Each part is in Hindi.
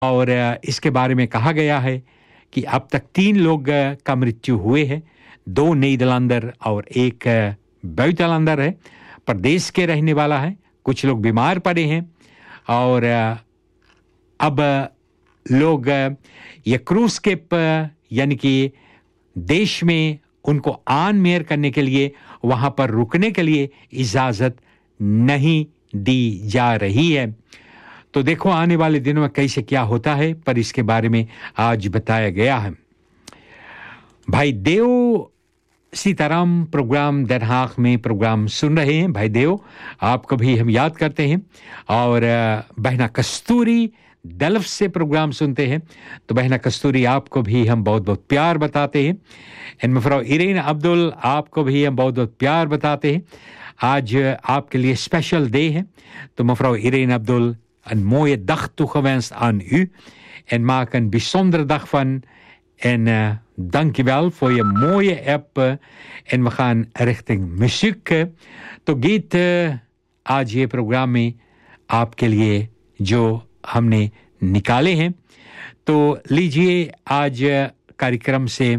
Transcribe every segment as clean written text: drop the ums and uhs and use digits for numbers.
और इसके बारे में कहा गया है कि अब तक 3 लोग का मृत्यु हुए हैं, 2 नीदरलैंडर और 1 बुइटलैंडर है, प्रदेश के रहने वाला है। कुछ लोग बीमार पड़े हैं और अब लोग ये क्रूज शिप यानी कि देश में उनको आन मेयर करने के लिए वहां पर रुकने के लिए इजाजत नहीं दी जा रही है। तो देखो आने वाले दिनों में कैसे क्या होता है, पर इसके बारे में आज बताया गया है। भाई देव सीताराम प्रोग्राम दन हाग में प्रोग्राम सुन रहे हैं। भाई देव आपको भी हम याद करते हैं और बहना कस्तूरी डेल्फ से प्रोग्राम सुनते हैं, तो बहना कस्तूरी आपको भी हम बहुत बहुत प्यार बताते हैं। एंड मफ्राउ इरेन अब्दुल आपको भी हम बहुत बहुत प्यार बताते हैं। आज आपके लिए स्पेशल डे है, तो mevrouw Irene Abdul, een mooie dag toegewenst aan u en maak een bijzondere dag van. En dankjewel voor je mooie app en we gaan richting muziek. तो गीत आज ये प्रोग्राम में आपके लिए जो हमने निकाले हैं, तो लीजिए आज कार्यक्रम से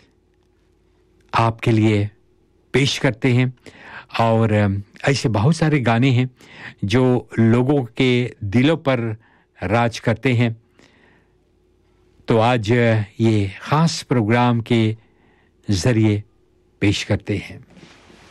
आपके लिए पेश करते हैं। और ऐसे बहुत सारे गाने हैं जो लोगों के दिलों पर राज करते हैं, तो आज ये खास प्रोग्राम के जरिए पेश करते हैं।